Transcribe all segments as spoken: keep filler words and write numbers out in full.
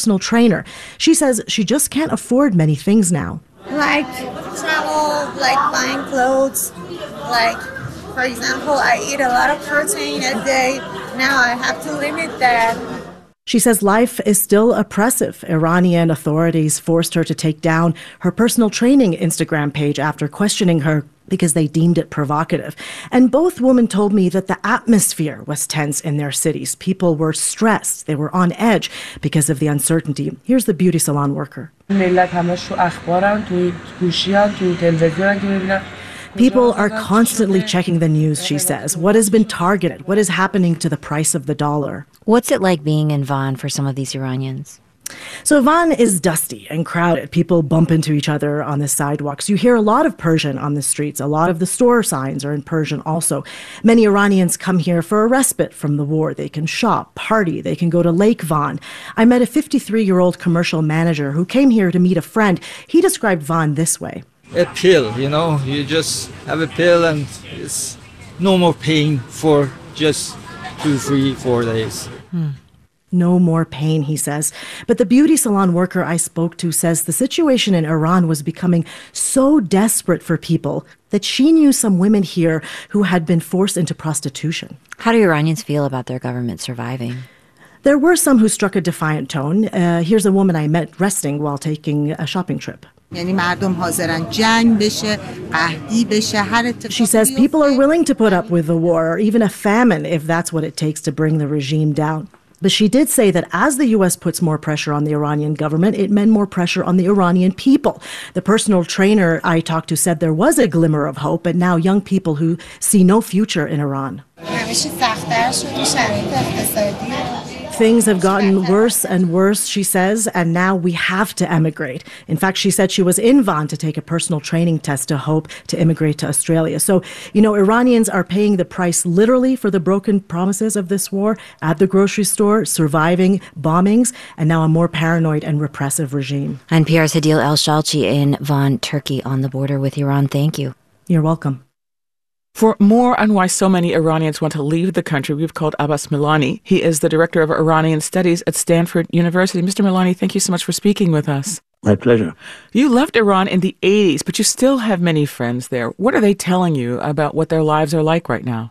personal trainer. She says she just can't afford many things now. Like travel, like buying clothes, like, for example, I eat a lot of protein a day. Now I have to limit that. She says life is still oppressive. Iranian authorities forced her to take down her personal training Instagram page after questioning her because they deemed it provocative. And both women told me that the atmosphere was tense in their cities. People were stressed. They were on edge because of the uncertainty. Here's the beauty salon worker. People are constantly checking the news, she says. What has been targeted? What is happening to the price of the dollar? What's it like being in Van for some of these Iranians? So Van is dusty and crowded. People bump into each other on the sidewalks. You hear a lot of Persian on the streets. A lot of the store signs are in Persian also. Many Iranians come here for a respite from the war. They can shop, party, they can go to Lake Van. I met a fifty-three-year-old commercial manager who came here to meet a friend. He described Van this way. A pill, you know, you just have a pill and it's no more pain for just two, three, four days. Hmm. No more pain, he says. But the beauty salon worker I spoke to says the situation in Iran was becoming so desperate for people that she knew some women here who had been forced into prostitution. How do Iranians feel about their government surviving? There were some who struck a defiant tone. Uh, here's a woman I met resting while taking a shopping trip. She says people are willing to put up with the war or even a famine if that's what it takes to bring the regime down. But she did say that as the U S puts more pressure on the Iranian government, it meant more pressure on the Iranian people. The personal trainer I talked to said there was a glimmer of hope, but now young people who see no future in Iran. Things have gotten worse and worse, she says, and now we have to emigrate. In fact, she said she was in Van to take a personal training test to hope to immigrate to Australia. So, you know, Iranians are paying the price literally for the broken promises of this war at the grocery store, surviving bombings, and now a more paranoid and repressive regime. N P R's Hadil El-Shalchi in Van, Turkey, on the border with Iran. Thank you. You're welcome. For more on why so many Iranians want to leave the country, we've called Abbas Milani. He is the director of Iranian Studies at Stanford University. Mister Milani, thank you so much for speaking with us. My pleasure. You left Iran in the eighties, but you still have many friends there. What are they telling you about what their lives are like right now?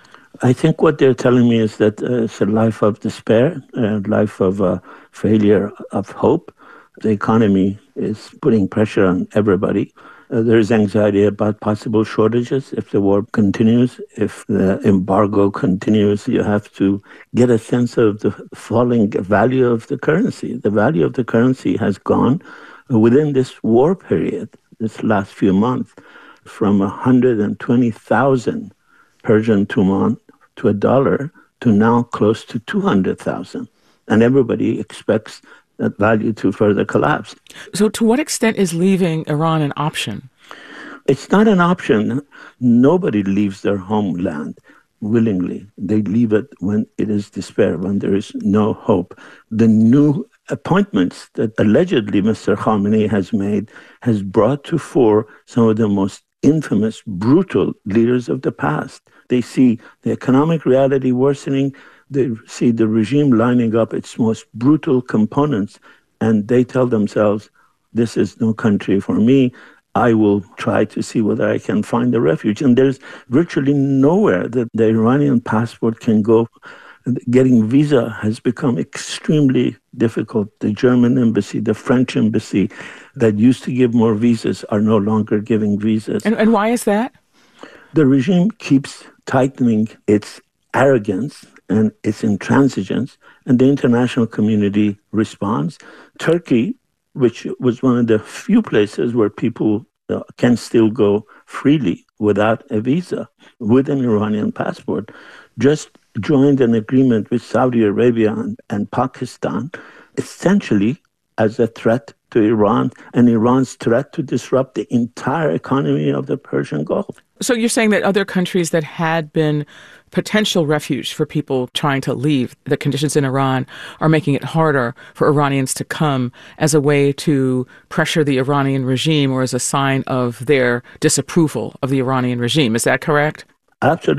I think what they're telling me is that uh, it's a life of despair, a life of uh, failure of hope. The economy is putting pressure on everybody. Uh, there is anxiety about possible shortages if the war continues, if the embargo continues. You have to get a sense of the falling value of the currency. The value of the currency has gone within this war period, this last few months, from one hundred twenty thousand Persian tuman to a dollar to now close to two hundred thousand. And everybody expects that value to further collapse. So to what extent is leaving Iran an option? It's not an option. Nobody leaves their homeland willingly. They leave it when it is despair, when there is no hope. The new appointments that allegedly Mister Khamenei has made has brought to fore some of the most infamous, brutal leaders of the past. They see the economic reality worsening. They see the regime lining up its most brutal components, and they tell themselves, this is no country for me. I will try to see whether I can find a refuge. And there's virtually nowhere that the Iranian passport can go. Getting visa has become extremely difficult. The German embassy, the French embassy that used to give more visas are no longer giving visas. And, and why is that? The regime keeps tightening its arrogance and its intransigence, and the international community responds. Turkey, which was one of the few places where people uh, can still go freely without a visa with an Iranian passport, just joined an agreement with Saudi Arabia and, and Pakistan, essentially as a threat to Iran and Iran's threat to disrupt the entire economy of the Persian Gulf. So you're saying that other countries that had been potential refuge for people trying to leave, the conditions in Iran are making it harder for Iranians to come as a way to pressure the Iranian regime or as a sign of their disapproval of the Iranian regime. Is that correct? Absolutely.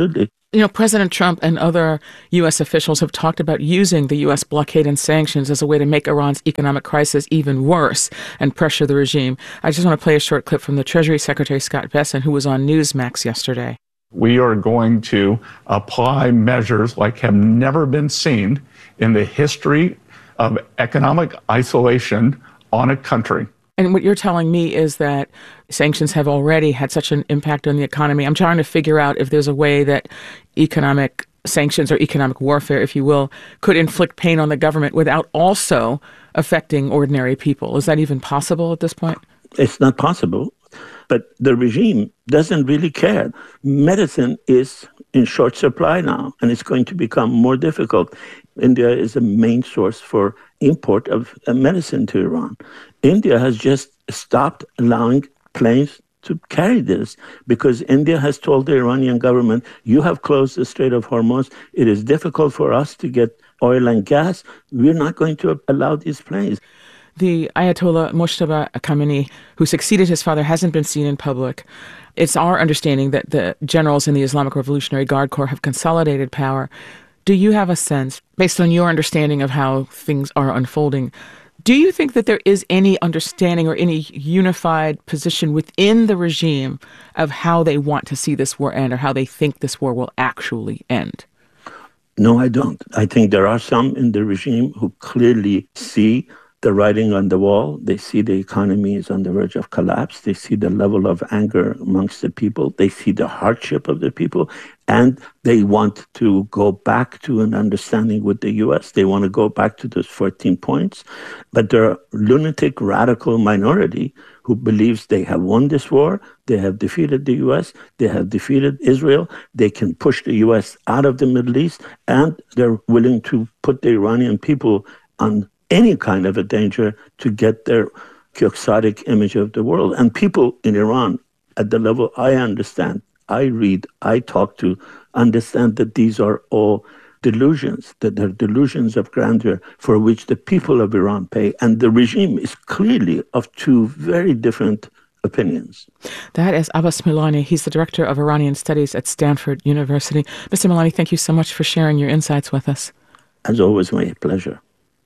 You know, President Trump and other U S officials have talked about using the U S blockade and sanctions as a way to make Iran's economic crisis even worse and pressure the regime. I just want to play a short clip from the Treasury Secretary Scott Bessent, who was on Newsmax yesterday. We are going to apply measures like have never been seen in the history of economic isolation on a country. And what you're telling me is that sanctions have already had such an impact on the economy. I'm trying to figure out if there's a way that economic sanctions or economic warfare, if you will, could inflict pain on the government without also affecting ordinary people. Is that even possible at this point? It's not possible. But the regime doesn't really care. Medicine is in short supply now, and it's going to become more difficult. India is a main source for import of medicine to Iran. India has just stopped allowing planes to carry this because India has told the Iranian government, you have closed the Strait of Hormuz. It is difficult for us to get oil and gas. We're not going to allow these planes. The Ayatollah Mojtaba Khamenei, who succeeded his father, hasn't been seen in public. It's our understanding that the generals in the Islamic Revolutionary Guard Corps have consolidated power. Do you have a sense, based on your understanding of how things are unfolding, do you think that there is any understanding or any unified position within the regime of how they want to see this war end or how they think this war will actually end? No, I don't. I think there are some in the regime who clearly see the writing on the wall. They see the economy is on the verge of collapse. They see the level of anger amongst the people. They see the hardship of the people. And they want to go back to an understanding with the U S. They want to go back to those fourteen points. But there are lunatic, radical minority who believes they have won this war. They have defeated the U S. They have defeated Israel. They can push the U S out of the Middle East. And they're willing to put the Iranian people on any kind of a danger to get their quixotic image of the world. And people in Iran, at the level I understand, I read, I talk to, understand that these are all delusions, that they're delusions of grandeur for which the people of Iran pay. And the regime is clearly of two very different opinions. That is Abbas Milani. He's the director of Iranian Studies at Stanford University. Mister Milani, thank you so much for sharing your insights with us. As always, my pleasure.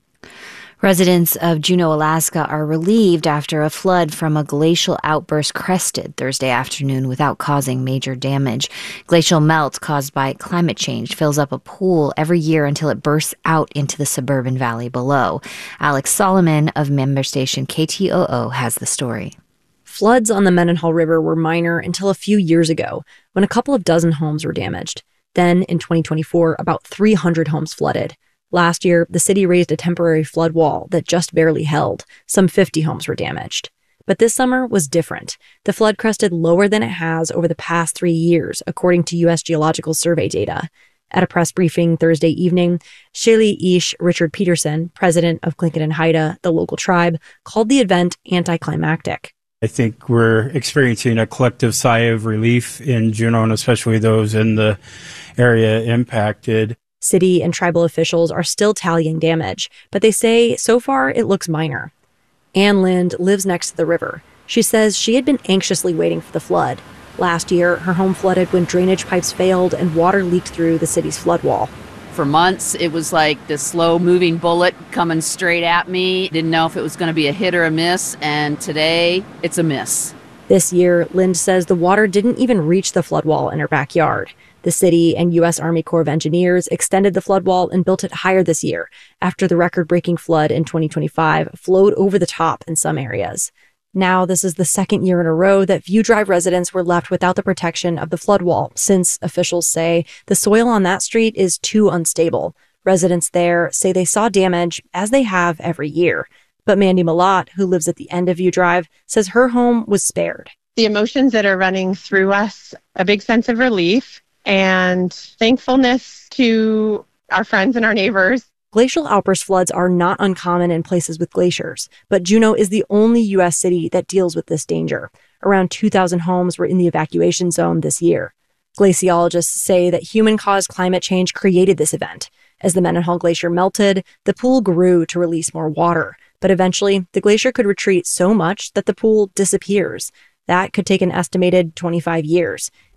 Residents of Juneau, Alaska are relieved after a flood from a glacial outburst crested Thursday afternoon without causing major damage. Glacial melt caused by climate change fills up a pool every year until it bursts out into the suburban valley below. Alex Solomon of member station K T O O has the story. Floods on the Mendenhall River were minor until a few years ago, when a couple of dozen homes were damaged. Then, in twenty twenty-four, about three hundred homes flooded. Last year, the city raised a temporary flood wall that just barely held. Some fifty homes were damaged. But this summer was different. The flood crested lower than it has over the past three years, according to U S Geological Survey data. At a press briefing Thursday evening, Shaylee Ish Richard Peterson, president of Tlingit and Haida, the local tribe, called the event anticlimactic. I think we're experiencing a collective sigh of relief in Juneau, and especially those in the area impacted. City and tribal officials are still tallying damage, but they say so far it looks minor. Ann Lind lives next to the river. She says she had been anxiously waiting for the flood. Last year, her home flooded when drainage pipes failed and water leaked through the city's flood wall. For months, it was like this slow-moving bullet coming straight at me. Didn't know if it was going to be a hit or a miss, and today, it's a miss. This year, Lind says the water didn't even reach the flood wall in her backyard. The city and U S Army Corps of Engineers extended the flood wall and built it higher this year after the record-breaking flood in twenty twenty-five flowed over the top in some areas. Now, this is the second year in a row that View Drive residents were left without the protection of the flood wall, since officials say the soil on that street is too unstable. Residents there say they saw damage, as they have every year. But Mandy Malott, who lives at the end of View Drive, says her home was spared. The emotions that are running through us, a big sense of relief and thankfulness to our friends and our neighbors. Glacial outburst floods are not uncommon in places with glaciers, but Juneau is the only U S city that deals with this danger. Around two thousand homes were in the evacuation zone this year. Glaciologists say that human-caused climate change created this event. As the Mendenhall Glacier melted, the pool grew to release more water, but eventually the glacier could retreat so much that the pool disappears. That could take an estimated twenty-five years.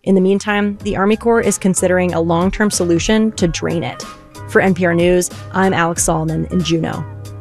In the meantime, the Army Corps is considering a long-term solution to drain it. For N P R News, I'm Alex Solomon in Juneau.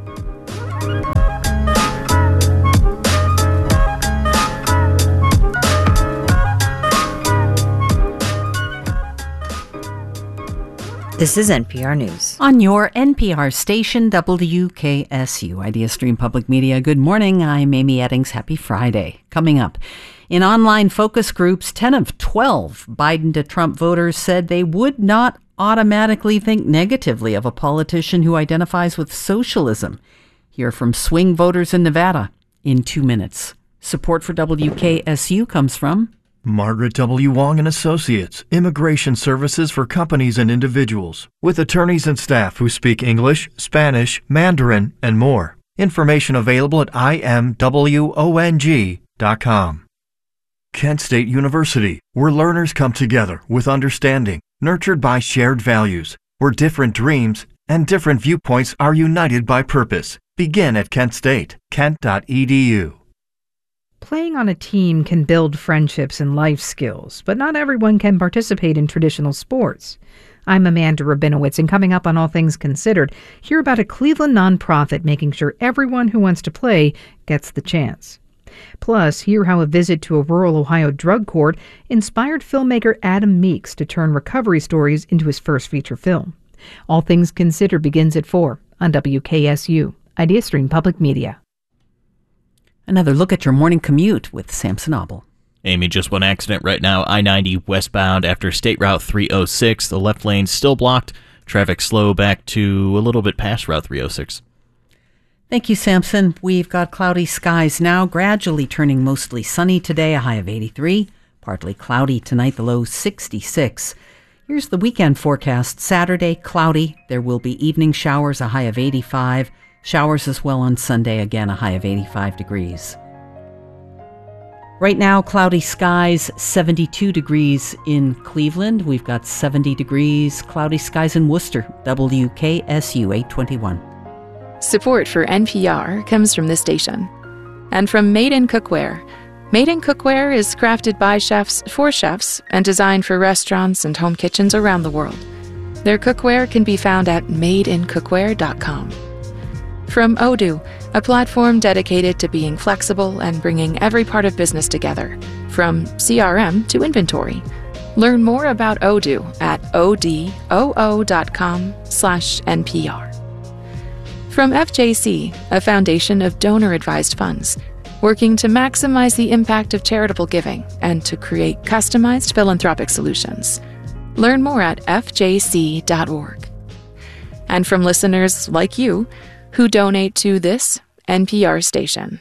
This is N P R News. On your N P R station, W K S U, Idea Stream Public Media. Good morning. I'm Amy Eddings. Happy Friday. Coming up, in online focus groups, ten of twelve Biden to Trump voters said they would not automatically think negatively of a politician who identifies with socialism. Hear from swing voters in Nevada in two minutes. Support for W K S U comes from Margaret W. Wong and Associates, immigration services for companies and individuals, with attorneys and staff who speak English, Spanish, Mandarin, and more. Information available at I M W O N G dot com. Kent State University, where learners come together with understanding, nurtured by shared values, where different dreams and different viewpoints are united by purpose. Begin at Kent State, kent dot e d u. Playing on a team can build friendships and life skills, but not everyone can participate in traditional sports. I'm Amanda Rabinowitz, and coming up on All Things Considered, hear about a Cleveland nonprofit making sure everyone who wants to play gets the chance. Plus, hear how a visit to a rural Ohio drug court inspired filmmaker Adam Meeks to turn recovery stories into his first feature film. All Things Considered begins at four on W K S U, Idea Stream Public Media. Another look at your morning commute with Samson Obel. Amy, just one accident right now. I ninety westbound after State Route three oh six. The left lane still blocked. Traffic slow back to a little bit past Route three oh six. Thank you, Samson. We've got cloudy skies now, gradually turning mostly sunny today, a high of eighty-three. Partly cloudy tonight, the low sixty-six. Here's the weekend forecast. Saturday, cloudy. There will be evening showers, a high of eighty-five. Showers as well on Sunday, again a high of eighty-five degrees. Right now, cloudy skies, seventy-two degrees in Cleveland. We've got seventy degrees, cloudy skies in Worcester. W K S U eight twenty-one. Support for N P R comes from this station and from Made in Cookware. Made in Cookware is crafted by chefs for chefs and designed for restaurants and home kitchens around the world. Their cookware can be found at made in cookware dot com. From Odoo, a platform dedicated to being flexible and bringing every part of business together, from C R M to inventory. Learn more about Odoo at odoo dot com slash N P R. From F J C, a foundation of donor-advised funds, working to maximize the impact of charitable giving and to create customized philanthropic solutions. Learn more at f j c dot org. And from listeners like you, who donate to this N P R station.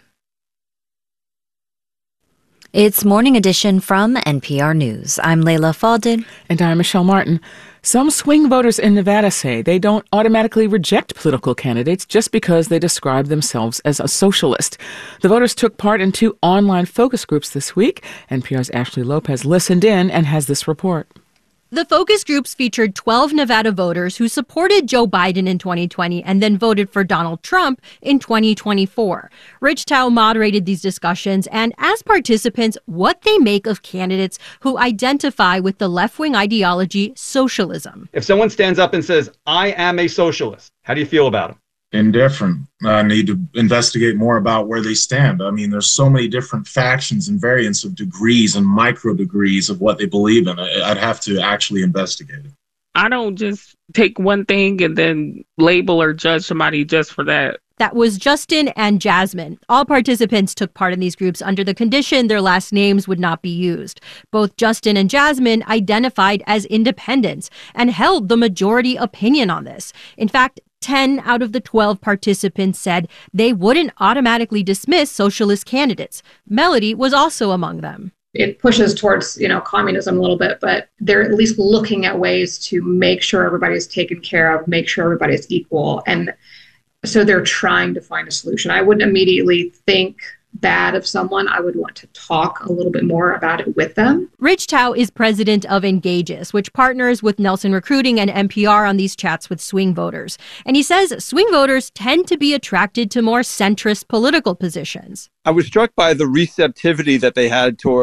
It's Morning Edition from N P R News. I'm Layla Faldin. And I'm Michelle Martin. Some swing voters in Nevada say they don't automatically reject political candidates just because they describe themselves as a socialist. The voters took part in two online focus groups this week. N P R's Ashley Lopez listened in and has this report. The focus groups featured twelve Nevada voters who supported Joe Biden in twenty twenty and then voted for Donald Trump in twenty twenty-four. Rich Tao moderated these discussions and asked participants what they make of candidates who identify with the left-wing ideology socialism. If someone stands up and says, I am a socialist, how do you feel about them? Indifferent. I need to investigate more about where they stand. I mean, there's so many different factions and variants of degrees and micro degrees of what they believe in. I'd have to actually investigate it. I don't just take one thing and then label or judge somebody just for that. That was Justin and Jasmine. All participants took part in these groups under the condition their last names would not be used. Both Justin and Jasmine identified as independents and held the majority opinion on this. In fact, ten out of the twelve participants said they wouldn't automatically dismiss socialist candidates. Melody was also among them. It pushes towards, you know, communism a little bit, but they're at least looking at ways to make sure everybody's taken care of, make sure everybody's equal. And so they're trying to find a solution. I wouldn't immediately think bad of someone. I would want to talk a little bit more about it with them. Rich Tao is president of Engages, which partners with Nelson Recruiting and N P R on these chats with swing voters. And he says swing voters tend to be attracted to more centrist political positions. I was struck by the receptivity that they had toward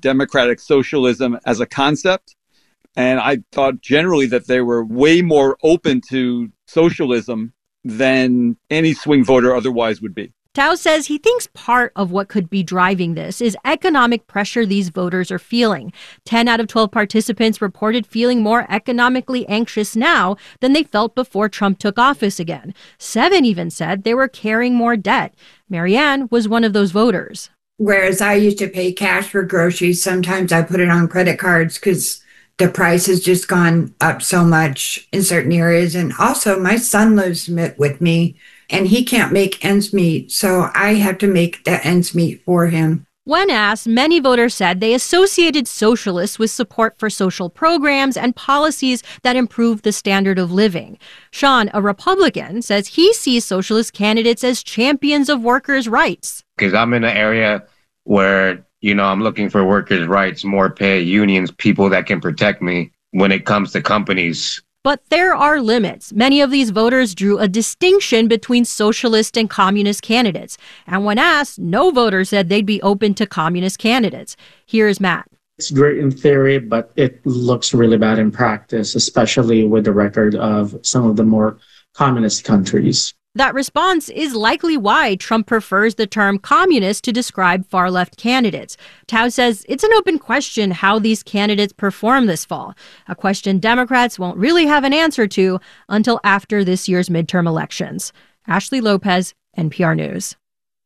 democratic socialism as a concept. And I thought generally that they were way more open to socialism than any swing voter otherwise would be. Tao says he thinks part of what could be driving this is economic pressure these voters are feeling. ten out of twelve participants reported feeling more economically anxious now than they felt before Trump took office again. Seven even said they were carrying more debt. Marianne was one of those voters. Whereas I used to pay cash for groceries, sometimes I put it on credit cards because the price has just gone up so much in certain areas. And also, my son lives with me, and he can't make ends meet, so I have to make the ends meet for him. When asked, many voters said they associated socialists with support for social programs and policies that improve the standard of living. Sean, a Republican, says he sees socialist candidates as champions of workers' rights. Because I'm in an area where, you know, I'm looking for workers' rights, more pay, unions, people that can protect me when it comes to companies. But there are limits. Many of these voters drew a distinction between socialist and communist candidates. And when asked, no voter said they'd be open to communist candidates. Here's Matt. It's great in theory, but it looks really bad in practice, especially with the record of some of the more communist countries. That response is likely why Trump prefers the term communist to describe far-left candidates. Tao says it's an open question how these candidates perform this fall, a question Democrats won't really have an answer to until after this year's midterm elections. Ashley Lopez, N P R News.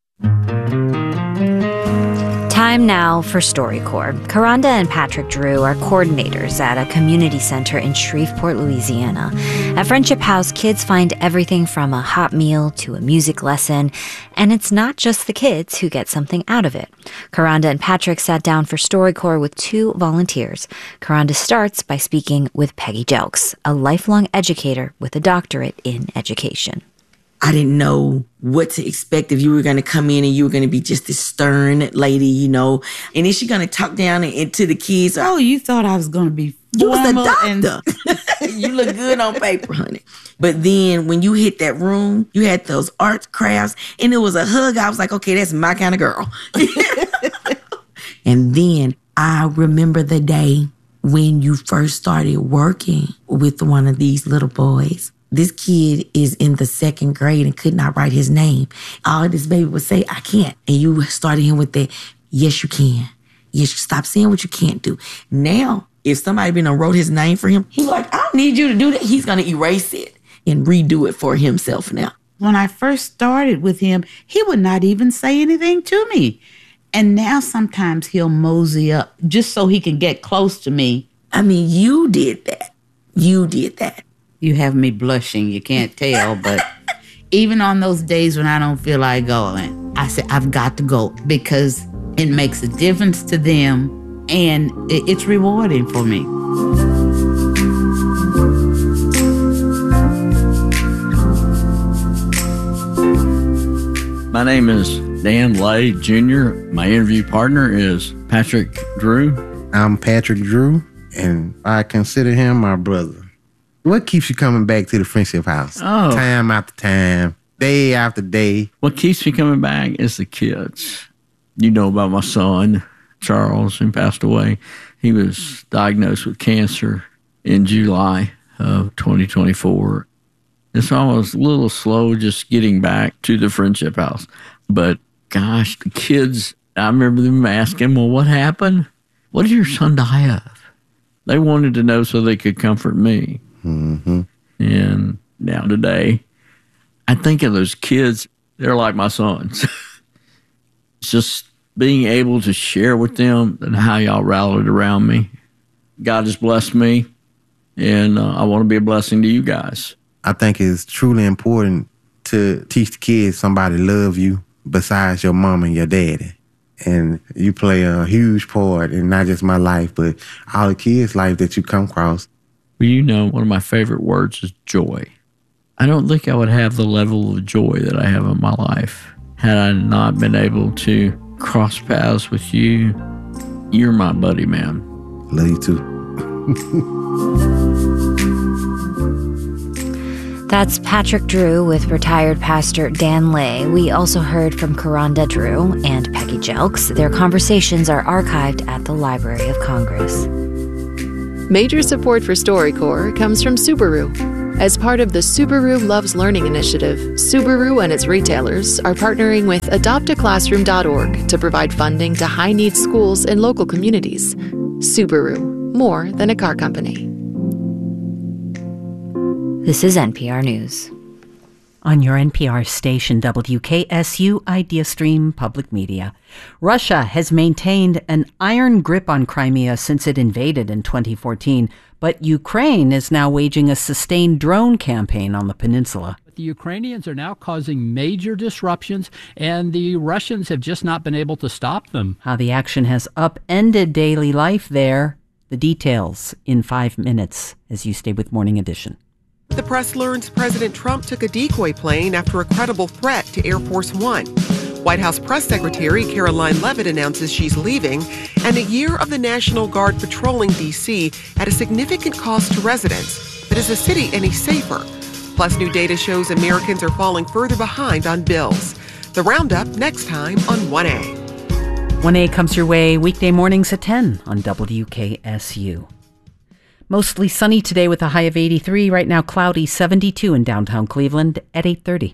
Time now for StoryCorps. Karanda and Patrick Drew are coordinators at a community center in Shreveport, Louisiana. At Friendship House, kids find everything from a hot meal to a music lesson, and it's not just the kids who get something out of it. Karanda and Patrick sat down for StoryCorps with two volunteers. Karanda starts by speaking with Peggy Jelks, a lifelong educator with a doctorate in education. I didn't know what to expect if you were going to come in and you were going to be just this stern lady, you know. And is she going to talk down into the kids? Oh, you thought I was going to be You was a doctor. And- you look good on paper, honey. But then when you hit that room, you had those arts crafts, and it was a hug. I was like, okay, that's my kind of girl. And then I remember the day when you first started working with one of these little boys. This kid is in the second grade and could not write his name. All this baby would say, I can't. And you started him with that, yes, you can. Yes, stop saying what you can't do. Now, if somebody been and wrote his name for him, he's like, I don't need you to do that. He's going to erase it and redo it for himself now. When I first started with him, he would not even say anything to me. And now sometimes he'll mosey up just so he can get close to me. I mean, you did that. You did that. You have me blushing. You can't tell, but even on those days when I don't feel like going, I say, I've got to go because it makes a difference to them and it's rewarding for me. My name is Dan Lay, Junior My interview partner is Patrick Drew. I'm Patrick Drew, and I consider him my brother. What keeps you coming back to the Friendship House? Oh. Time after time, day after day. What keeps me coming back is the kids. You know about my son, Charles, who passed away. He was diagnosed with cancer in July of twenty twenty-four. And so I was a little slow just getting back to the Friendship House. But gosh, the kids, I remember them asking, well, what happened? What did your son die of? They wanted to know so they could comfort me. Mm-hmm. And now today, I think of those kids, they're like my sons. Just being able to share with them and how y'all rallied around me. God has blessed me, and uh, I want to be a blessing to you guys. I think it's truly important to teach the kids somebody love you besides your mom and your daddy. And you play a huge part in not just my life, but all the kids' life that you come across. Well, you know, one of my favorite words is joy. I don't think I would have the level of joy that I have in my life had I not been able to cross paths with you. You're my buddy, man. Love you too. That's Patrick Drew with retired pastor Dan Lay. We also heard from Karanda Drew and Peggy Jelks. Their conversations are archived at the Library of Congress. Major support for StoryCorps comes from Subaru. As part of the Subaru Loves Learning initiative, Subaru and its retailers are partnering with adopt a classroom dot org to provide funding to high-needs schools in local communities. Subaru, more than a car company. This is N P R News. On your N P R station, W K S U Idea Stream Public Media. Russia has maintained an iron grip on Crimea since it invaded in twenty fourteen, but Ukraine is now waging a sustained drone campaign on the peninsula. The Ukrainians are now causing major disruptions, and the Russians have just not been able to stop them. How the action has upended daily life there. The details in five minutes as you stay with Morning Edition. The press learns President Trump took a decoy plane after a credible threat to Air Force One. White House Press Secretary Caroline Leavitt announces she's leaving, and a year of the National Guard patrolling D C at a significant cost to residents. But is the city any safer? Plus, new data shows Americans are falling further behind on bills. The Roundup next time on one A. one A comes your way weekday mornings at ten on W K S U. Mostly sunny today with a high of eighty-three. Right now, cloudy, seventy-two in downtown Cleveland at eight thirty.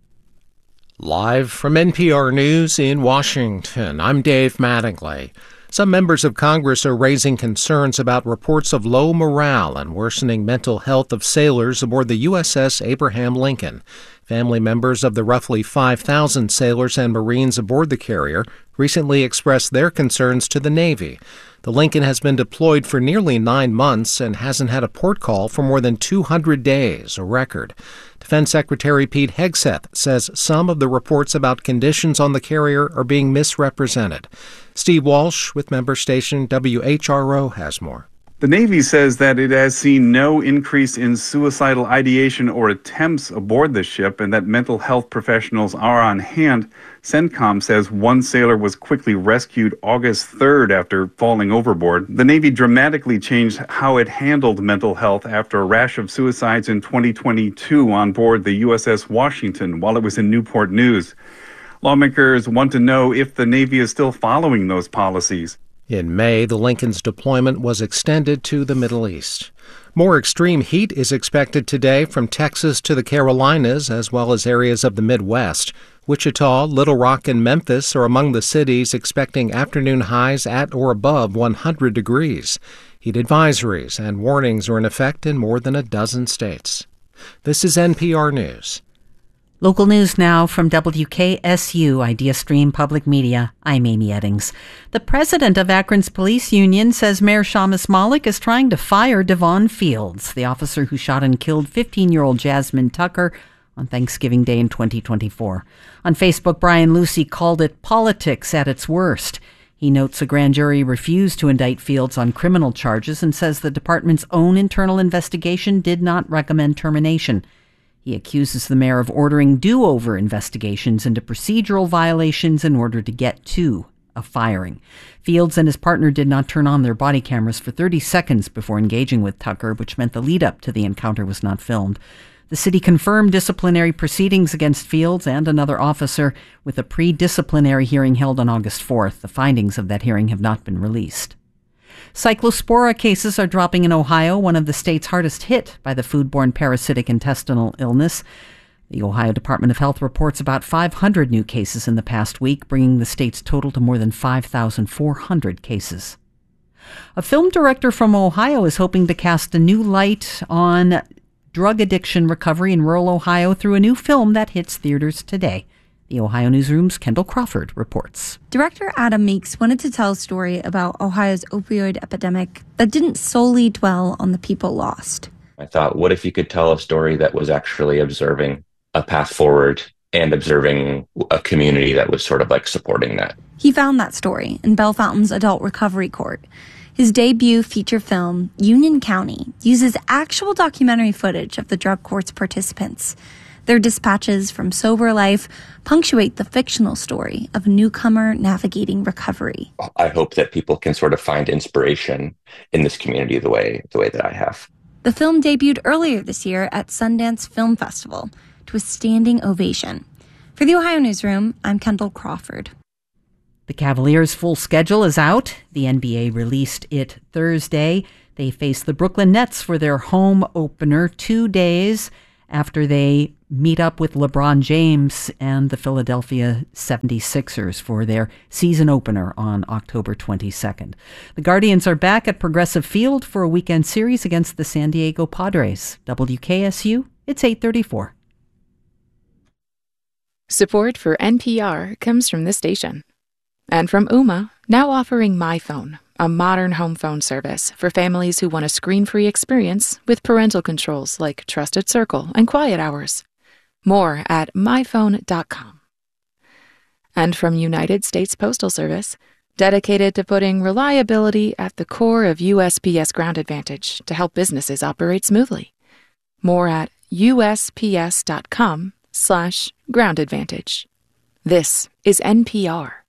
Live from N P R News in Washington, I'm Dave Mattingly. Some members of Congress are raising concerns about reports of low morale and worsening mental health of sailors aboard the U S S Abraham Lincoln. Family members of the roughly five thousand sailors and Marines aboard the carrier recently expressed their concerns to the Navy. The Lincoln has been deployed for nearly nine months and hasn't had a port call for more than two hundred days, a record. Defense Secretary Pete Hegseth says some of the reports about conditions on the carrier are being misrepresented. Steve Walsh with member station W H R O has more. The Navy says that it has seen no increase in suicidal ideation or attempts aboard the ship and that mental health professionals are on hand. CENTCOM says one sailor was quickly rescued August third after falling overboard. The Navy dramatically changed how it handled mental health after a rash of suicides in twenty twenty-two on board the U S S Washington while it was in Newport News. Lawmakers want to know if the Navy is still following those policies. In May, the Lincoln's deployment was extended to the Middle East. More extreme heat is expected today from Texas to the Carolinas, as well as areas of the Midwest. Wichita, Little Rock, and Memphis are among the cities expecting afternoon highs at or above one hundred degrees. Heat advisories and warnings are in effect in more than a dozen states. This is N P R News. Local news now from W K S U Idea Stream Public Media. I'm Amy Eddings. The president of Akron's police union says Mayor Shamus Malik is trying to fire Devon Fields, the officer who shot and killed fifteen-year-old Jasmine Tucker on Thanksgiving Day in twenty twenty-four. On Facebook, Brian Lucy called it politics at its worst. He notes a grand jury refused to indict Fields on criminal charges and says the department's own internal investigation did not recommend termination. He accuses the mayor of ordering do-over investigations into procedural violations in order to get to a firing. Fields and his partner did not turn on their body cameras for thirty seconds before engaging with Tucker, which meant the lead-up to the encounter was not filmed. The city confirmed disciplinary proceedings against Fields and another officer with a pre-disciplinary hearing held on August fourth. The findings of that hearing have not been released. Cyclospora cases are dropping in Ohio, one of the states hardest hit by the foodborne parasitic intestinal illness. The Ohio Department of Health reports about five hundred new cases in the past week, bringing the state's total to more than five thousand four hundred cases. A film director from Ohio is hoping to cast a new light on drug addiction recovery in rural Ohio through a new film that hits theaters today. The Ohio Newsroom's Kendall Crawford reports. Director Adam Meeks wanted to tell a story about Ohio's opioid epidemic that didn't solely dwell on the people lost. I thought, what if you could tell a story that was actually observing a path forward and observing a community that was sort of like supporting that? He found that story in Bellefontain's Adult Recovery Court. His debut feature film, Union County, uses actual documentary footage of the drug court's participants. Their dispatches from sober life punctuate the fictional story of a newcomer navigating recovery. I hope that people can sort of find inspiration in this community the way the way that I have. The film debuted earlier this year at Sundance Film Festival to a standing ovation. For the Ohio Newsroom, I'm Kendall Crawford. The Cavaliers' full schedule is out. The N B A released it Thursday. They face the Brooklyn Nets for their home opener two days after they meet up with LeBron James and the Philadelphia seventy-sixers for their season opener on October twenty-second. The Guardians are back at Progressive Field for a weekend series against the San Diego Padres. W K S U, it's eight thirty-four. Support for N P R comes from this station. And from Ooma, now offering MyPhone, a modern home phone service for families who want a screen-free experience with parental controls like Trusted Circle and Quiet Hours. More at my phone dot com. And from United States Postal Service, dedicated to putting reliability at the core of U S P S Ground Advantage to help businesses operate smoothly. More at U S P S dot com slash ground advantage. This is N P R.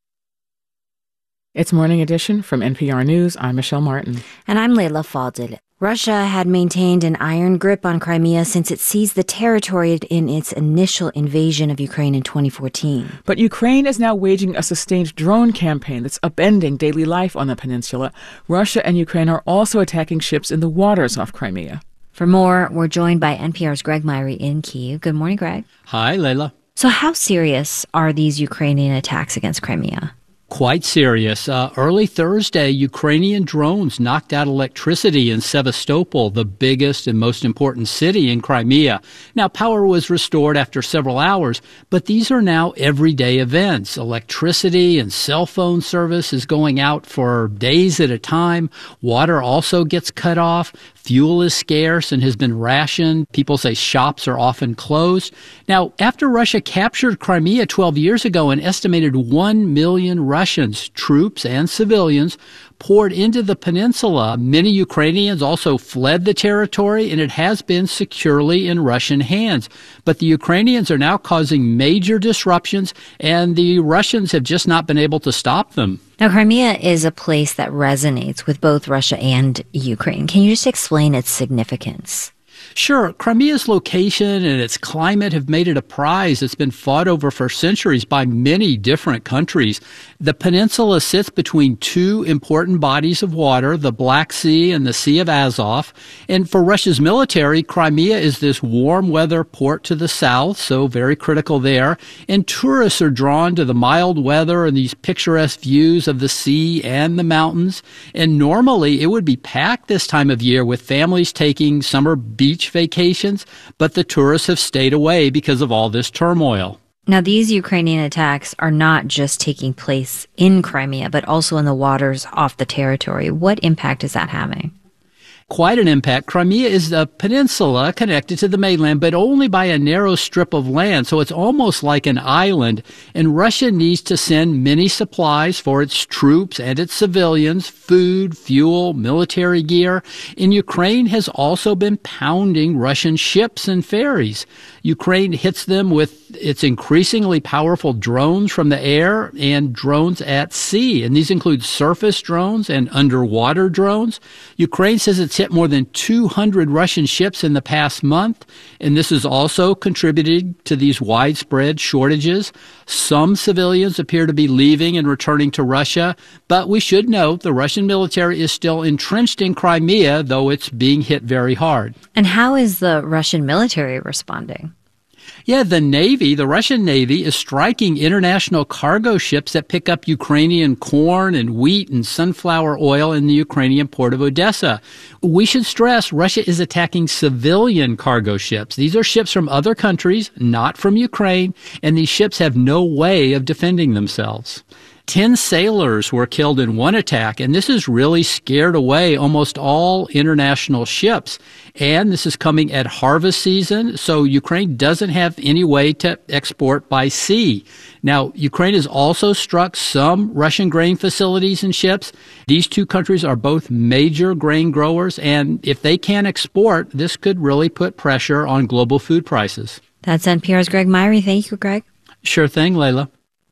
It's Morning Edition from N P R News. I'm Michelle Martin. And I'm Leila Fadel. Russia had maintained an iron grip on Crimea since it seized the territory in its initial invasion of Ukraine in twenty fourteen. But Ukraine is now waging a sustained drone campaign that's upending daily life on the peninsula. Russia and Ukraine are also attacking ships in the waters off Crimea. For more, we're joined by N P R's Greg Myrie in Kyiv. Good morning, Greg. Hi, Leila. So how serious are these Ukrainian attacks against Crimea? Quite serious. Uh, early Thursday, Ukrainian drones knocked out electricity in Sevastopol, the biggest and most important city in Crimea. Now, power was restored after several hours, but these are now everyday events. Electricity and cell phone service is going out for days at a time. Water also gets cut off. Fuel is scarce and has been rationed. People say shops are often closed. Now, after Russia captured Crimea twelve years ago, an estimated one million Russians, troops and civilians, poured into the peninsula. Many Ukrainians also fled the territory, and it has been securely in Russian hands. But the Ukrainians are now causing major disruptions, and the Russians have just not been able to stop them. Now, Crimea is a place that resonates with both Russia and Ukraine. Can you just explain its significance? Sure. Crimea's location and its climate have made it a prize that's been fought over for centuries by many different countries. The peninsula sits between two important bodies of water, the Black Sea and the Sea of Azov. And for Russia's military, Crimea is this warm weather port to the south, so very critical there. And tourists are drawn to the mild weather and these picturesque views of the sea and the mountains. And normally it would be packed this time of year with families taking summer beach vacations, but the tourists have stayed away because of all this turmoil. Now, these Ukrainian attacks are not just taking place in Crimea, but also in the waters off the territory. What impact is that having? Quite an impact. Crimea is a peninsula connected to the mainland, but only by a narrow strip of land, so it's almost like an island. And Russia needs to send many supplies for its troops and its civilians, food, fuel, military gear. And Ukraine has also been pounding Russian ships and ferries. Ukraine hits them with its increasingly powerful drones from the air and drones at sea. And these include surface drones and underwater drones. Ukraine says it's hit more than two hundred Russian ships in the past month, and this has also contributed to these widespread shortages. Some civilians appear to be leaving and returning to Russia, but we should note the Russian military is still entrenched in Crimea, though it's being hit very hard. And how is the Russian military responding? Yeah, the Navy, the Russian Navy, is striking international cargo ships that pick up Ukrainian corn and wheat and sunflower oil in the Ukrainian port of Odessa. We should stress Russia is attacking civilian cargo ships. These are ships from other countries, not from Ukraine, and these ships have no way of defending themselves. Ten sailors were killed in one attack, and this has really scared away almost all international ships. And this is coming at harvest season, so Ukraine doesn't have any way to export by sea. Now, Ukraine has also struck some Russian grain facilities and ships. These two countries are both major grain growers, and if they can't export, this could really put pressure on global food prices. That's N P R's Greg Myrie. Thank you, Greg. Sure thing, Leila.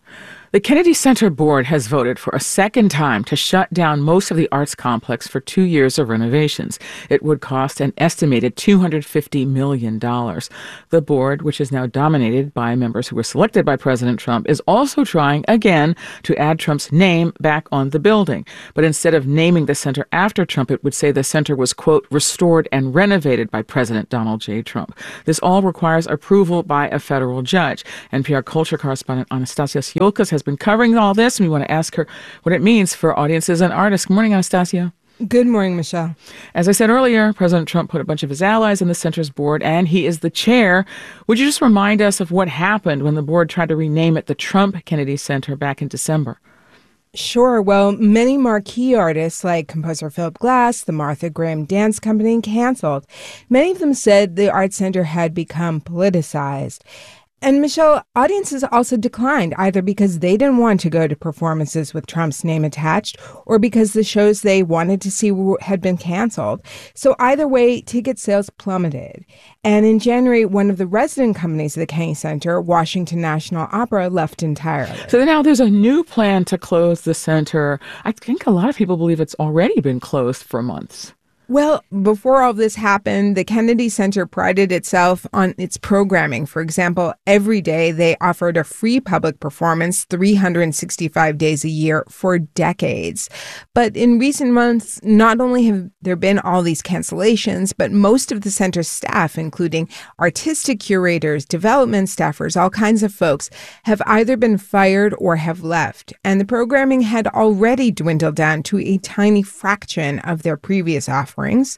The Kennedy Center Board has voted for a second time to shut down most of the arts complex for two years of renovations. It would cost an estimated two hundred fifty million dollars. The board, which is now dominated by members who were selected by President Trump, is also trying again to add Trump's name back on the building. But instead of naming the center after Trump, it would say the center was, quote, restored and renovated by President Donald J. Trump. This all requires approval by a federal judge. N P R culture correspondent Anastasia Siolkas has been covering all this, and we want to ask her what it means for audiences and artists. Good morning, Anastasia. Good morning, Michelle. As I said earlier, President Trump put a bunch of his allies in the center's board, and he is the chair. Would you just remind us of what happened when the board tried to rename it the Trump Kennedy Center back in December? Sure. Well, many marquee artists like composer Philip Glass, the Martha Graham Dance Company, canceled. Many of them said the Art Center had become politicized. And Michelle, audiences also declined, either because they didn't want to go to performances with Trump's name attached or because the shows they wanted to see had been canceled. So either way, ticket sales plummeted. And in January, one of the resident companies of the Kennedy Center, Washington National Opera, left entirely. So now there's a new plan to close the center. I think a lot of people believe it's already been closed for months. Well, before all this happened, the Kennedy Center prided itself on its programming. For example, every day they offered a free public performance three hundred sixty-five days a year for decades. But in recent months, not only have there been all these cancellations, but most of the center's staff, including artistic curators, development staffers, all kinds of folks, have either been fired or have left. And the programming had already dwindled down to a tiny fraction of their previous offerings.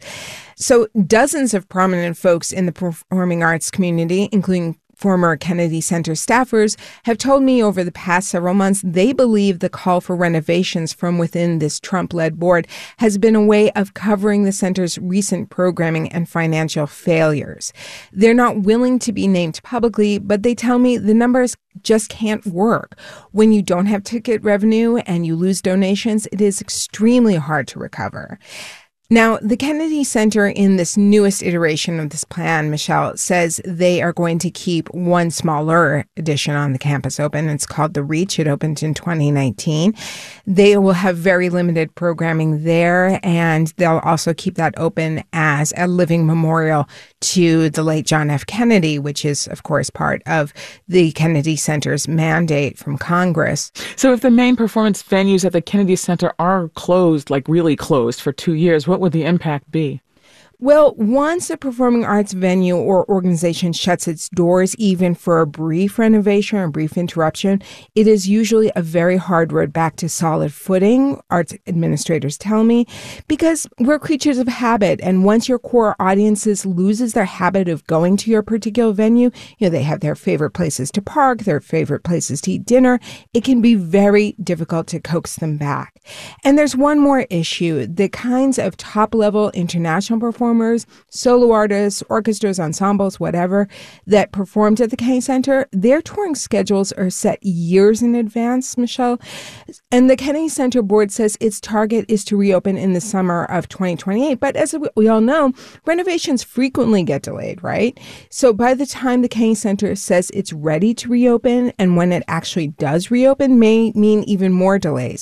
So dozens of prominent folks in the performing arts community, including former Kennedy Center staffers, have told me over the past several months they believe the call for renovations from within this Trump-led board has been a way of covering the center's recent programming and financial failures. They're not willing to be named publicly, but they tell me the numbers just can't work. When you don't have ticket revenue and you lose donations, it is extremely hard to recover. Now, the Kennedy Center in this newest iteration of this plan, Michelle, says they are going to keep one smaller addition on the campus open. It's called The Reach. It opened in twenty nineteen. They will have very limited programming there, and they'll also keep that open as a living memorial to the late John F. Kennedy, which is, of course, part of the Kennedy Center's mandate from Congress. So if the main performance venues at the Kennedy Center are closed, like really closed for two years, what would the impact be? Well, once a performing arts venue or organization shuts its doors, even for a brief renovation or a brief interruption, it is usually a very hard road back to solid footing, arts administrators tell me, because we're creatures of habit. And once your core audiences loses their habit of going to your particular venue, you know, they have their favorite places to park, their favorite places to eat dinner, it can be very difficult to coax them back. And there's one more issue. The kinds of top-level international performers, solo artists, orchestras, ensembles, whatever, that performed at the Kennedy Center, their touring schedules are set years in advance, Michelle. And the Kennedy Center board says its target is to reopen in the summer of twenty twenty-eight. But as we all know, renovations frequently get delayed, right? So by the time the Kennedy Center says it's ready to reopen, and when it actually does reopen, may mean even more delays.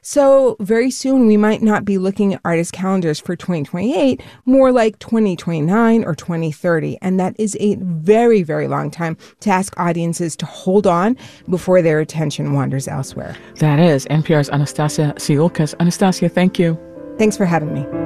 So very soon we might not be looking at artist calendars for twenty twenty-eight, more like twenty twenty-nine or twenty thirty. And that is a very, very long time to ask audiences to hold on before their attention wanders elsewhere. That is N P R's Anastasia Siolkas. Anastasia, thank you. Thanks for having me.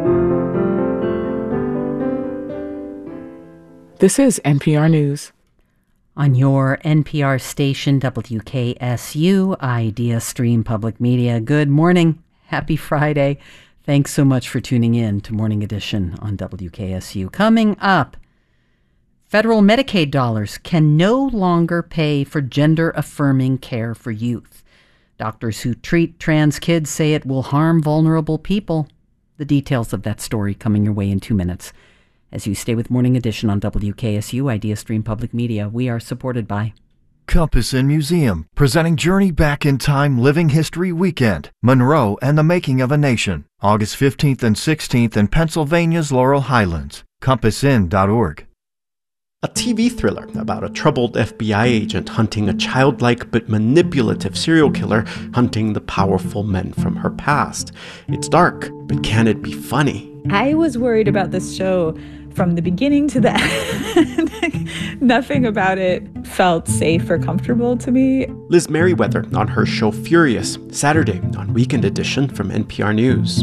This is N P R News. On your N P R station, W K S U, Idea Stream Public Media. Good morning. Happy Friday. Thanks so much for tuning in to Morning Edition on W K S U. Coming up, federal Medicaid dollars can no longer pay for gender-affirming care for youth. Doctors who treat trans kids say it will harm vulnerable people. The details of that story coming your way in two minutes. As you stay with Morning Edition on W K S U, Idea Stream Public Media, we are supported by Compass Inn Museum, presenting Journey Back in Time Living History Weekend, Monroe and the Making of a Nation, August fifteenth and sixteenth in Pennsylvania's Laurel Highlands. compass inn dot org. a T V thriller about a troubled F B I agent hunting a childlike but manipulative serial killer hunting the powerful men from her past. It's dark, but can it be funny? I was worried about this show from the beginning to the end. Nothing about it felt safe or comfortable to me. Liz Merriweather on her show Furious, Saturday on Weekend Edition from N P R News.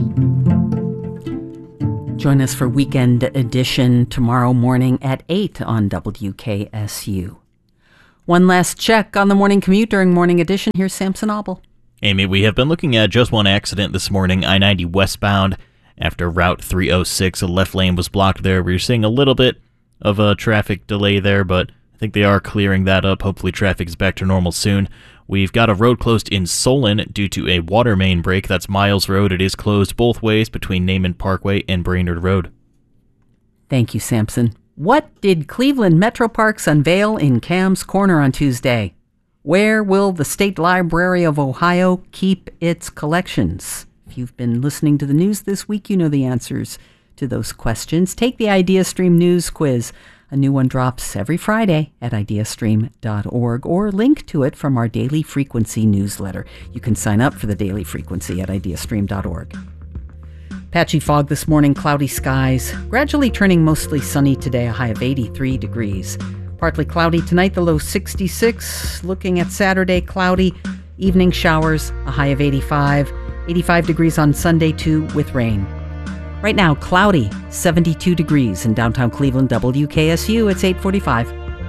Join us for Weekend Edition tomorrow morning at eight on W K S U. One last check on the morning commute during Morning Edition. Here's Samson Obel. Amy, we have been looking at just one accident this morning, I ninety westbound. After Route three oh six, a left lane was blocked there. We're seeing a little bit of a traffic delay there, but I think they are clearing that up. Hopefully traffic is back to normal soon. We've got a road closed in Solon due to a water main break. That's Miles Road. It is closed both ways between Naaman Parkway and Brainerd Road. Thank you, Samson. What did Cleveland Metro Parks unveil in Cam's Corner on Tuesday? Where will the State Library of Ohio keep its collections? If you've been listening to the news this week, you know the answers to those questions. Take the IdeaStream News Quiz. A new one drops every Friday at ideastream dot org or link to it from our Daily Frequency newsletter. You can sign up for the Daily Frequency at ideastream dot org. Patchy fog this morning, cloudy skies, gradually turning mostly sunny today, a high of eighty-three degrees. Partly cloudy tonight, the low sixty-six. Looking at Saturday, cloudy, evening showers, a high of eighty-five. eighty-five degrees on Sunday, too, with rain. Right now, cloudy, seventy-two degrees in downtown Cleveland, W K S U. It's eight forty-five.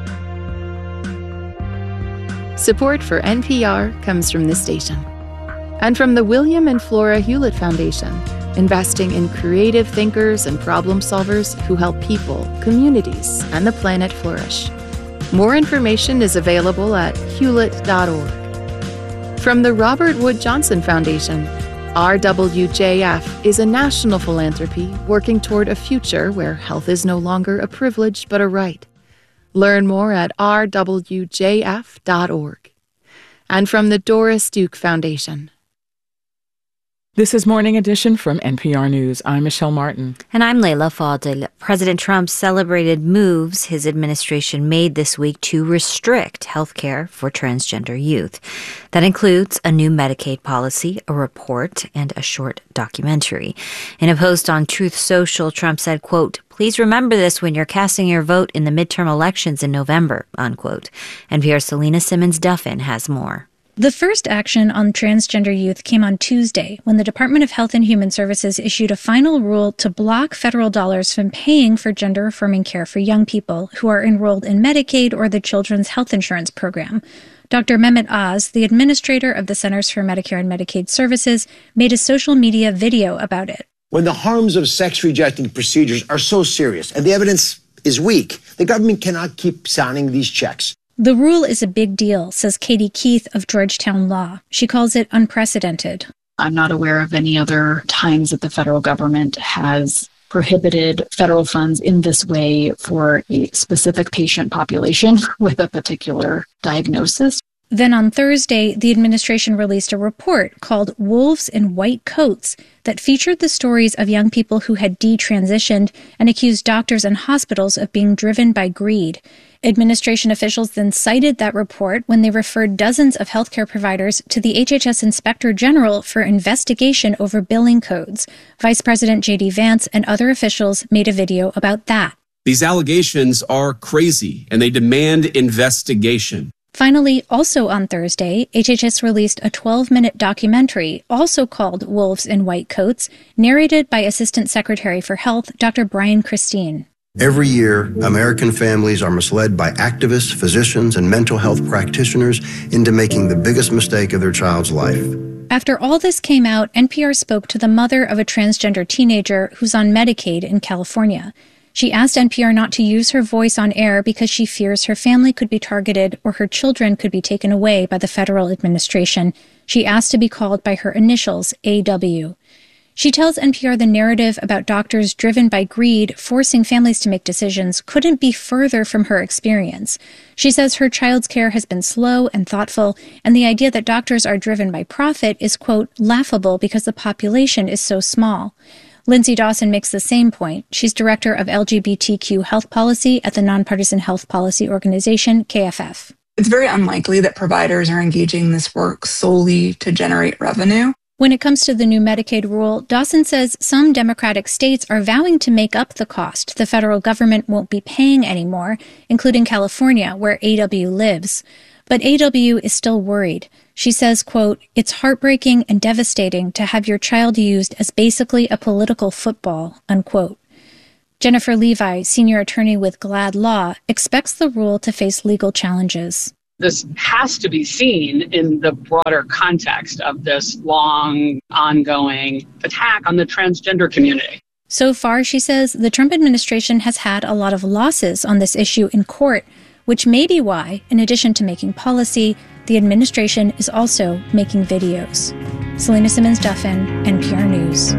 Support for N P R comes from this station and from the William and Flora Hewlett Foundation, investing in creative thinkers and problem solvers who help people, communities, and the planet flourish. More information is available at hewlett dot org. From the Robert Wood Johnson Foundation, R W J F is a national philanthropy working toward a future where health is no longer a privilege but a right. Learn more at r w j f dot org. And from the Doris Duke Foundation. This is Morning Edition from N P R News. I'm Michelle Martin. And I'm Leila Fadel. President Trump celebrated moves his administration made this week to restrict health care for transgender youth. That includes a new Medicaid policy, a report, and a short documentary. In a post on Truth Social, Trump said, quote, "Please remember this when you're casting your vote in the midterm elections in November," unquote. N P R's Selena Simmons-Duffin has more. The first action on transgender youth came on Tuesday when the Department of Health and Human Services issued a final rule to block federal dollars from paying for gender-affirming care for young people who are enrolled in Medicaid or the Children's Health Insurance Program. Doctor Mehmet Oz, the administrator of the Centers for Medicare and Medicaid Services, made a social media video about it. When the harms of sex-rejecting procedures are so serious and the evidence is weak, the government cannot keep signing these checks. The rule is a big deal, says Katie Keith of Georgetown Law. She calls it unprecedented. I'm not aware of any other times that the federal government has prohibited federal funds in this way for a specific patient population with a particular diagnosis. Then on Thursday, the administration released a report called Wolves in White Coats that featured the stories of young people who had detransitioned and accused doctors and hospitals of being driven by greed. Administration officials then cited that report when they referred dozens of healthcare providers to the H H S Inspector General for investigation over billing codes. Vice President J D Vance and other officials made a video about that. These allegations are crazy, and they demand investigation. Finally, also on Thursday, H H S released a twelve-minute documentary, also called Wolves in White Coats, narrated by Assistant Secretary for Health, Doctor Brian Christine. Every year, American families are misled by activists, physicians, and mental health practitioners into making the biggest mistake of their child's life. After all this came out, N P R spoke to the mother of a transgender teenager who's on Medicaid in California. She asked N P R not to use her voice on air because she fears her family could be targeted or her children could be taken away by the federal administration. She asked to be called by her initials, A W. She tells N P R the narrative about doctors driven by greed forcing families to make decisions couldn't be further from her experience. She says her child's care has been slow and thoughtful, and the idea that doctors are driven by profit is, quote, laughable because the population is so small. Lindsay Dawson makes the same point. She's director of L G B T Q health policy at the Nonpartisan Health Policy Organization, K F F. It's very unlikely that providers are engaging in this work solely to generate revenue. When it comes to the new Medicaid rule, Dawson says some Democratic states are vowing to make up the cost the federal government won't be paying anymore, including California, where A W lives. But A W is still worried. She says, quote, "It's heartbreaking and devastating to have your child used as basically a political football," unquote. Jennifer Levi, senior attorney with GLAD Law, expects the rule to face legal challenges. This has to be seen in the broader context of this long, ongoing attack on the transgender community. So far, she says, the Trump administration has had a lot of losses on this issue in court, which may be why, in addition to making policy, the administration is also making videos. Selena Simmons-Duffin, N P R News.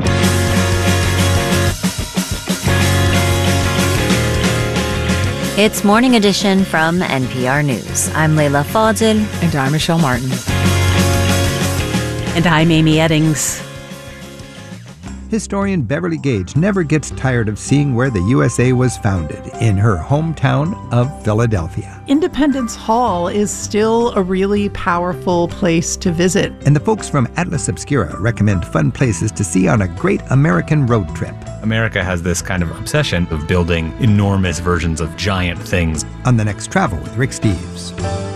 It's Morning Edition from N P R News. I'm Leila Fadil. And I'm Michelle Martin. And I'm Amy Eddings. Historian Beverly Gage never gets tired of seeing where the U S A was founded, in her hometown of Philadelphia. Independence Hall is still a really powerful place to visit. And the folks from Atlas Obscura recommend fun places to see on a great American road trip. America has this kind of obsession of building enormous versions of giant things. On the next Travel with Rick Steves.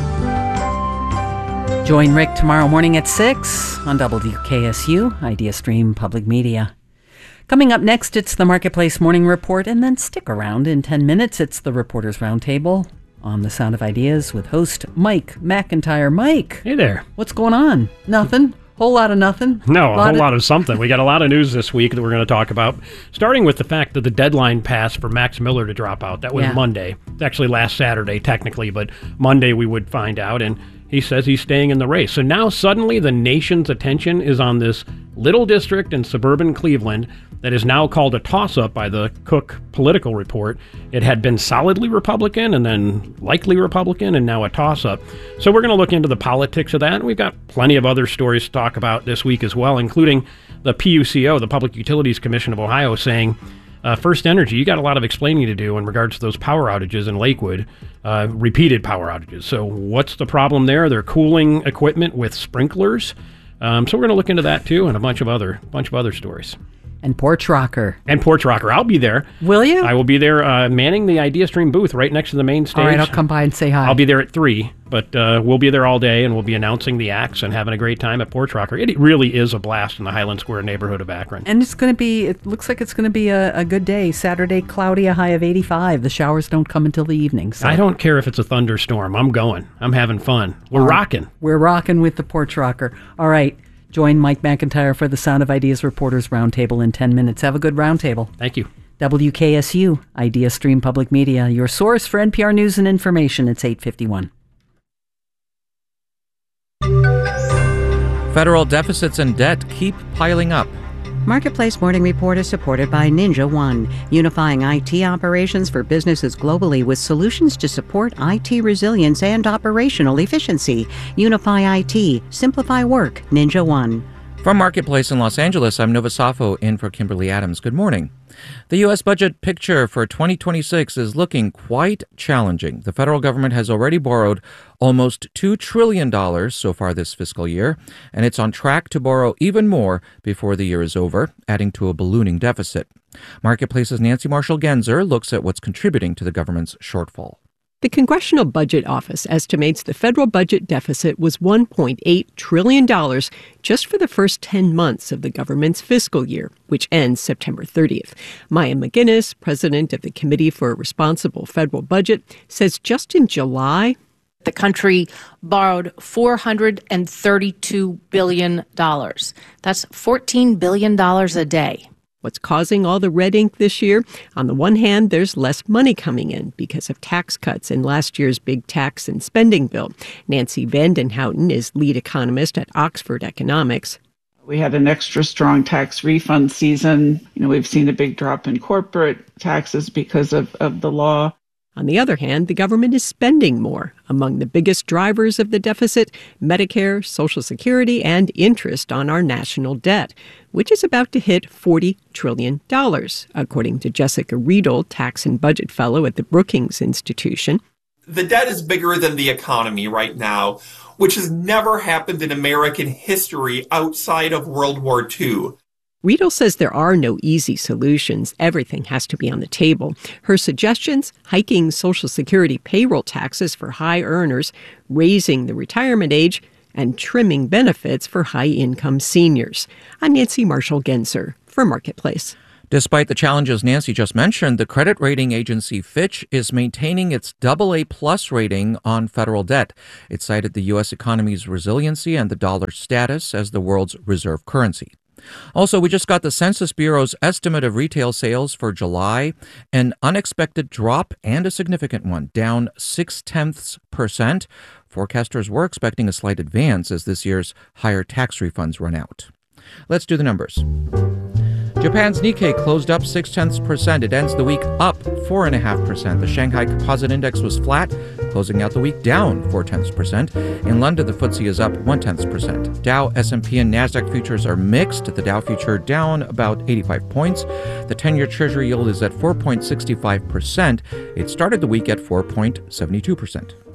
Join Rick tomorrow morning at six on W K S U, Idea Stream Public Media. Coming up next, it's the Marketplace Morning Report, and then stick around. In ten minutes, it's the Reporters Roundtable on The Sound of Ideas with host Mike McIntyre. Mike. Hey there. What's going on? Nothing? Whole lot of nothing? No, a, a whole of... lot of something. We got a lot of news this week that we're going to talk about, starting with the fact that the deadline passed for Max Miller to drop out. That was yeah. Monday. It's actually last Saturday, technically, but Monday we would find out, and he says he's staying in the race. So now suddenly the nation's attention is on this little district in suburban Cleveland that is now called a toss-up by the Cook Political Report. It had been solidly Republican and then likely Republican and now a toss-up. So we're going to look into the politics of that. And we've got plenty of other stories to talk about this week as well, including the P U C O, the Public Utilities Commission of Ohio, saying, uh, First Energy, you got a lot of explaining to do in regards to those power outages in Lakewood, uh, repeated power outages. So what's the problem there? They're cooling equipment with sprinklers. Um, so we're going to look into that too, and a bunch of other bunch of other stories. And Porch Rocker. And Porch Rocker. I'll be there. Will you? I will be there uh, manning the Idea Stream booth right next to the main stage. All right, I'll come by and say hi. I'll be there at three, but uh, we'll be there all day, and we'll be announcing the acts and having a great time at Porch Rocker. It really is a blast in the Highland Square neighborhood of Akron. And it's going to be, it looks like it's going to be a, a good day. Saturday, cloudy, a high of eighty-five. The showers don't come until the evening. So. I don't care if it's a thunderstorm. I'm going. I'm having fun. We're right. rocking. We're rocking with the Porch Rocker. All right. Join Mike McIntyre for the Sound of Ideas Reporters Roundtable in ten minutes. Have a good roundtable. Thank you. W K S U, Idea Stream Public Media, your source for N P R news and information. It's eight fifty-one. Federal deficits and debt keep piling up. Marketplace Morning Report is supported by Ninja One, unifying I T operations for businesses globally with solutions to support I T resilience and operational efficiency. Unify I T, simplify work, Ninja One. From Marketplace in Los Angeles, I'm Nova Safo in for Kimberly Adams. Good morning. The U S budget picture for twenty twenty-six is looking quite challenging. The federal government has already borrowed almost two trillion dollars so far this fiscal year, and it's on track to borrow even more before the year is over, adding to a ballooning deficit. Marketplace's Nancy Marshall-Genzer looks at what's contributing to the government's shortfall. The Congressional Budget Office estimates the federal budget deficit was one point eight trillion dollars just for the first ten months of the government's fiscal year, which ends September thirtieth. Maya McGinnis, president of the Committee for a Responsible Federal Budget, says just in July, the country borrowed four hundred thirty-two billion dollars. That's fourteen billion dollars a day. What's causing all the red ink this year? On the one hand, there's less money coming in because of tax cuts in last year's big tax and spending bill. Nancy Vandenhouten is lead economist at Oxford Economics. We had an extra strong tax refund season. You know, we've seen a big drop in corporate taxes because of, of the law. On the other hand, the government is spending more. Among the biggest drivers of the deficit, Medicare, Social Security, and interest on our national debt, which is about to hit forty trillion dollars, according to Jessica Riedel, tax and budget fellow at the Brookings Institution. The debt is bigger than the economy right now, which has never happened in American history outside of World War Two. Riedel says there are no easy solutions. Everything has to be on the table. Her suggestions: hiking Social Security payroll taxes for high earners, raising the retirement age, and trimming benefits for high-income seniors. I'm Nancy Marshall-Genzer for Marketplace. Despite the challenges Nancy just mentioned, the credit rating agency Fitch is maintaining its double A plus rating on federal debt. It cited the U S economy's resiliency and the dollar's status as the world's reserve currency. Also, we just got the Census Bureau's estimate of retail sales for July, an unexpected drop and a significant one, down six-tenths percent. Forecasters were expecting a slight advance as this year's higher tax refunds run out. Let's do the numbers. Japan's Nikkei closed up six-tenths percent. It ends the week up four point five percent. The Shanghai Composite Index was flat, closing out the week down four-tenths percent. In London, the F T S E is up one-tenths percent. Dow, S and P, and NASDAQ futures are mixed. The Dow future down about eighty-five points. The ten-year Treasury yield is at four point six five percent. It started the week at four point seven two percent.